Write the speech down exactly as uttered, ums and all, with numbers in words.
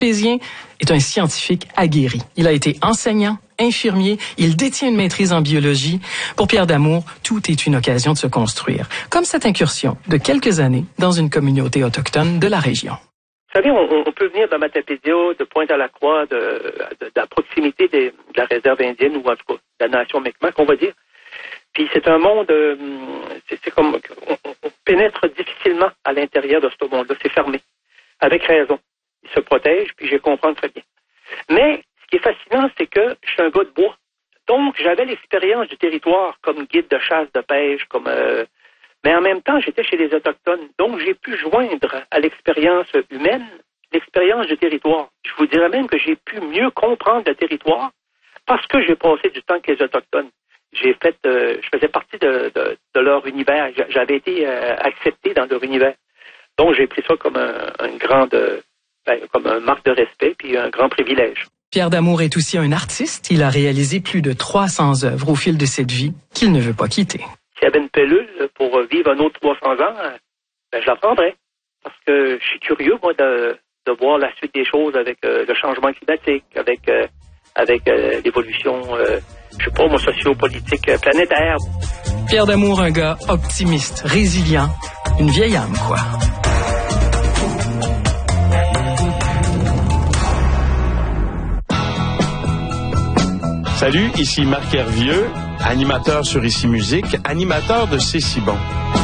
Pézien est un scientifique aguerri. Il a été enseignant, infirmier, il détient une maîtrise en biologie. Pour Pierre Damour, tout est une occasion de se construire, comme cette incursion de quelques années dans une communauté autochtone de la région. Vous savez, on, on peut venir de Matapédia, de Pointe-à-la-Croix, de, de, de la proximité des, de la réserve indienne, ou en tout cas de la nation Mi'kmaq, on va dire. Puis c'est un monde, euh, c'est, c'est comme, on, on pénètre difficilement à l'intérieur de ce monde-là, c'est fermé, avec raison. Il se protège, puis je comprends très bien. Mais ce qui est fascinant, c'est que je suis un gars de bois. Donc, j'avais l'expérience du territoire comme guide de chasse, de pêche, comme... Euh, mais en même temps, j'étais chez les Autochtones. Donc, j'ai pu joindre à l'expérience humaine l'expérience du territoire. Je vous dirais même que j'ai pu mieux comprendre le territoire parce que j'ai passé du temps avec les Autochtones. J'ai fait... Euh, je faisais partie de, de, de leur univers. J'avais été euh, accepté dans leur univers. Donc, j'ai pris ça comme un, un grand... Euh, Ben, comme un marque de respect puis un grand privilège. Pierre Damour est aussi un artiste. Il a réalisé plus de trois cents œuvres au fil de cette vie qu'il ne veut pas quitter. S'il y avait une pilule pour vivre un autre trois cents ans, ben, je la prendrais. Parce que je suis curieux, moi, de, de voir la suite des choses avec euh, le changement climatique, avec, euh, avec euh, l'évolution, euh, je sais pas, moi, sociopolitique euh, planétaire. Pierre Damour, un gars optimiste, résilient, une vieille âme, quoi. Salut, ici Marc Hervieux, animateur sur Ici Musique, animateur de C'est si bon.